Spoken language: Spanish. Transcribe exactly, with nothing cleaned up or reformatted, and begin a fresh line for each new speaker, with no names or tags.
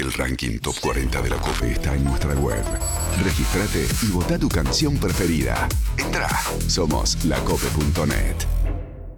El ranking Top cuarenta de la COPE está en nuestra web. Regístrate y vota tu canción preferida. Entrá, somos lacope punto net.